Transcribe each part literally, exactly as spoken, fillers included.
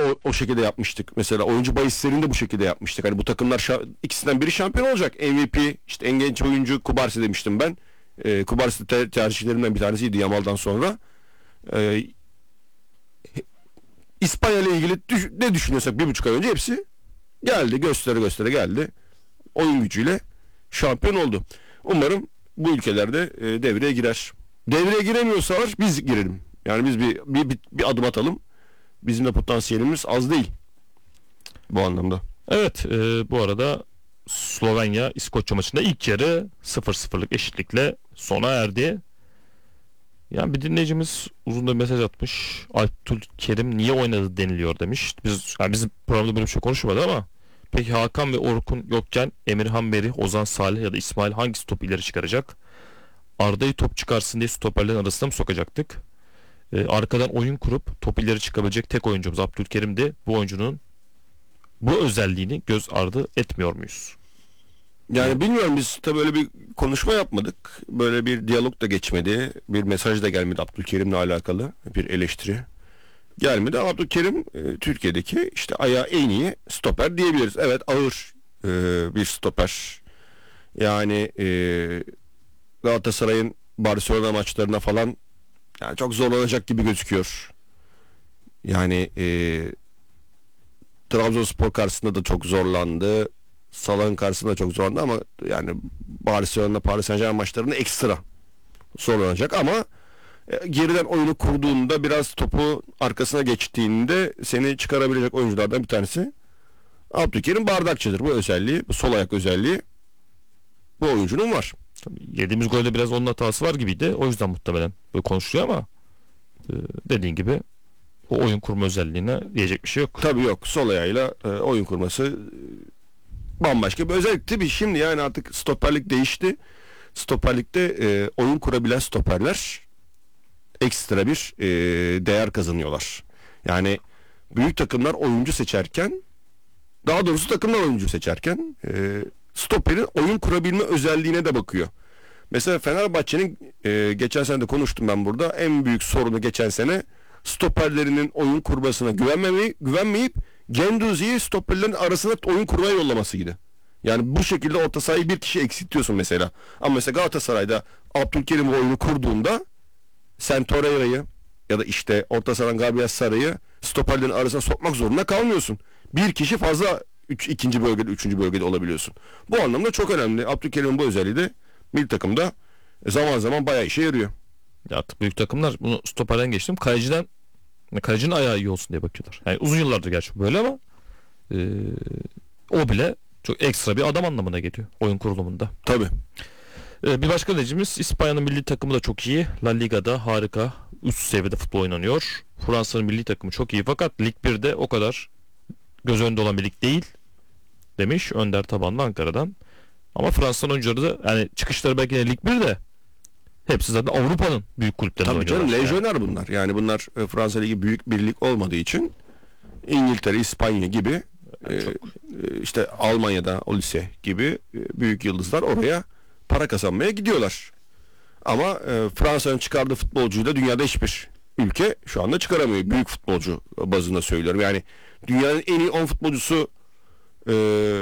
o, o şekilde yapmıştık. Mesela oyuncu bahislerini de bu şekilde yapmıştık. Hani bu takımlar şa- ikisinden biri şampiyon olacak. M V P işte en genç oyuncu Kubarsi demiştim ben. E, Kubarsi te- tercihlerimden bir tanesiydi Yamal'dan sonra. E, İspanya ile ilgili düş- ne düşünüyorsak bir buçuk ay önce hepsi geldi. Göstere göstere geldi. Oyun gücüyle şampiyon oldu. Umarım bu ülkelerde e, devreye girer. Devreye giremiyorsalar biz girelim. Yani biz bir, bir, bir, bir adım atalım. Bizim de potansiyelimiz az değil. Bu anlamda. Evet, e, bu arada Slovenya İskoçya maçında ilk yarı sıfır sıfırlık eşitlikle sona erdi. Yani bir dinleyicimiz uzun da bir mesaj atmış. Abdülkerim niye oynadı deniliyor demiş. Biz yani bizim programda böyle bir şey konuşmadı ama peki Hakan ve Orkun yokken Emirhan Merih, Ozan Salih ya da İsmail hangisi top ileri çıkaracak? Arda'yı top çıkarsın diye stoperlerin arasına mı sokacaktık? Ee, arkadan oyun kurup top ileri çıkabilecek tek oyuncumuz Abdülkerim'di. Bu oyuncunun bu özelliğini göz ardı etmiyor muyuz? Yani bilmiyorum, biz tabii böyle bir konuşma yapmadık. Böyle bir diyalog da geçmedi. Bir mesaj da gelmedi Abdülkerim'le alakalı. Bir eleştiri gelmedi. Ama Abdülkerim e, Türkiye'deki işte ayağı en iyi stoper diyebiliriz. Evet, ağır e, bir stoper. Yani e, Galatasaray'ın Barcelona maçlarına falan yani çok zorlanacak gibi gözüküyor. Yani e, Trabzonspor karşısında da çok zorlandı. Salah'ın karşısında çok zorlandı ama yani Barcelona, Paris Saint-Germain maçlarında ekstra zorlanacak ama e, geriden oyunu kurduğunda biraz topu arkasına geçtiğinde seni çıkarabilecek oyunculardan bir tanesi Abdülkerim Bardakçı'dır. Bu özelliği, bu sol ayak özelliği bu oyuncunun var. Yediğimiz golde biraz onun hatası var gibiydi. O yüzden muhtemelen böyle konuşuluyor ama e, dediğin gibi o oyun kurma özelliğine diyecek bir şey yok. Tabii yok. Sol ayağıyla e, oyun kurması e, bambaşka bir özellik. Tabii şimdi yani artık stoperlik değişti. Stoperlikte e, oyun kurabilen stoperler ekstra bir e, değer kazanıyorlar. Yani büyük takımlar oyuncu seçerken, daha doğrusu takımlar oyuncu seçerken e, stoperin oyun kurabilme özelliğine de bakıyor. Mesela Fenerbahçe'nin e, geçen sene de konuştum ben burada. En büyük sorunu geçen sene stoperlerinin oyun kurmasına güvenmemeyi, güvenmeyip Genduzi'yi stoperlerin arasına oyun kurmaya yollamasıydı. Yani bu şekilde orta sahayı bir kişi eksiltiyorsun mesela. Ama mesela Galatasaray'da Abdülkerim bu oyunu kurduğunda sen Torreira'yı ya da işte orta sahadan Gabriel Sara'yı stoperlerin arasına sokmak zorunda kalmıyorsun. Bir kişi fazla üç, ikinci bölgede, üçüncü bölgede olabiliyorsun. Bu anlamda çok önemli. Abdülkerim'in bu özelliği de milli takımda zaman zaman bayağı işe yarıyor. Ya artık büyük takımlar bunu stoperden geçtim. Kaleciden, kalecinin ayağı iyi olsun diye bakıyorlar. Yani uzun yıllardır gerçi böyle ama e, o bile çok ekstra bir adam anlamına geliyor oyun kurulumunda. Tabii. E, bir başka derecemiz İspanya'nın milli takımı da çok iyi. La Liga'da harika, üst seviyede futbol oynanıyor. Fransa'nın milli takımı çok iyi fakat Lig birde o kadar göz önünde olan bir lig değil demiş Önder Tabanlı Ankara'dan. Ama Fransa'nın oyuncuları da yani çıkışları belki de Lig birde hepsi zaten Avrupa'nın büyük kulüplerinde Tabii oynuyorlar. canım, lejyoner bunlar. Yani bunlar e, Fransa Ligi büyük bir lig olmadığı için İngiltere, İspanya gibi e, e, işte Almanya'da o lise gibi e, büyük yıldızlar oraya para kazanmaya gidiyorlar. Ama e, Fransa'nın çıkardığı futbolcuyu da dünyada hiçbir ülke şu anda çıkaramıyor. Büyük futbolcu bazında söylüyorum. Yani dünyanın en iyi on futbolcusu e,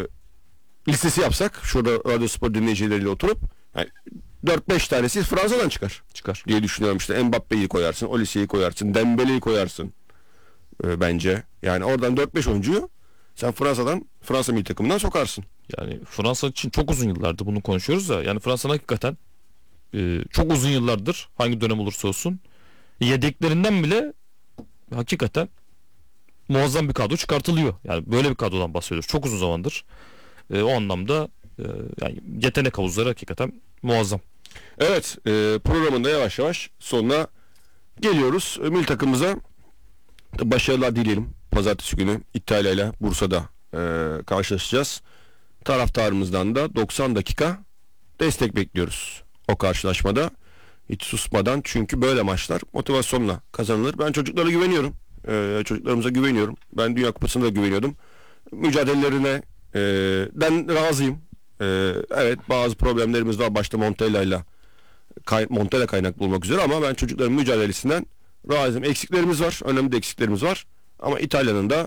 listesi yapsak şurada Radyo Spor dinleyicileriyle oturup yani dört beş tanesi Fransa'dan çıkar. Çıkar. Diye düşünüyorum işte. Mbappe'yi koyarsın, Olise'yi koyarsın, Dembele'yi koyarsın e, bence. Yani oradan dört beş oyuncuyu sen Fransa'dan, Fransa milli takımından sokarsın. Yani Fransa için çok uzun yıllardır bunu konuşuyoruz da yani Fransa'nın hakikaten e, çok uzun yıllardır hangi dönem olursa olsun yedeklerinden bile hakikaten muazzam bir kadro çıkartılıyor. Yani böyle bir kadrodan bahsediyoruz. Çok uzun zamandır. E, o anlamda e, yani yetenek havuzları hakikaten muazzam. Evet, e, programın da yavaş yavaş sonuna geliyoruz. E, milli takımımıza başarılar dileyelim. Pazartesi günü İtalya ile Bursa'da e, karşılaşacağız. Taraftarımızdan da doksan dakika destek bekliyoruz o karşılaşmada. Hiç susmadan, çünkü böyle maçlar motivasyonla kazanılır. Ben çocuklara güveniyorum. E, çocuklarımıza güveniyorum. Ben Dünya Kupası'nda da güveniyordum. Mücadelelerine e, den razıyım. E, evet, bazı problemlerimiz var. Başta Montella ile kay, Montella kaynaklı olmak üzere ama ben çocukların mücadelesinden razıyım. Eksiklerimiz var. Önemli de eksiklerimiz var. Ama İtalya'nın da